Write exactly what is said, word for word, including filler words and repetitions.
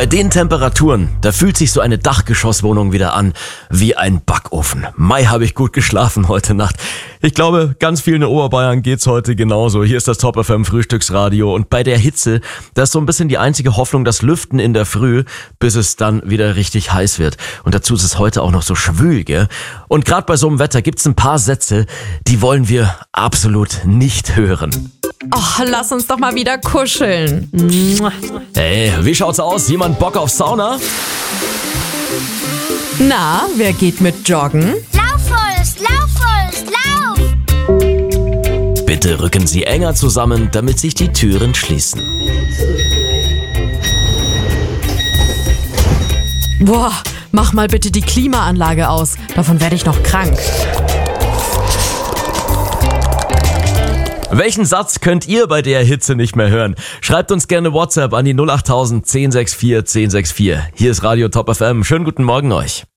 Bei den Temperaturen, da fühlt sich so eine Dachgeschosswohnung wieder an wie ein Backofen. Mai, habe ich gut geschlafen heute Nacht. Ich glaube, ganz vielen in Oberbayern geht's heute genauso. Hier ist das Top F M Frühstücksradio und bei der Hitze, da ist so ein bisschen die einzige Hoffnung, das Lüften in der Früh, bis es dann wieder richtig heiß wird. Und dazu ist es heute auch noch so schwül, gell? Und gerade bei so einem Wetter gibt's ein paar Sätze, die wollen wir absolut nicht hören. Och, lass uns doch mal wieder kuscheln. Hey, wie schaut's aus? Jemand Bock auf Sauna? Na, wer geht mit joggen? Laufwurst, Laufwurst, lauf! Bitte rücken Sie enger zusammen, damit sich die Türen schließen. Boah, mach mal bitte die Klimaanlage aus. Davon werde ich noch krank. Welchen Satz könnt ihr bei der Hitze nicht mehr hören? Schreibt uns gerne WhatsApp an die null acht tausend zehn sechs vier zehn sechs vier. Hier ist Radio Top F M. Schönen guten Morgen euch.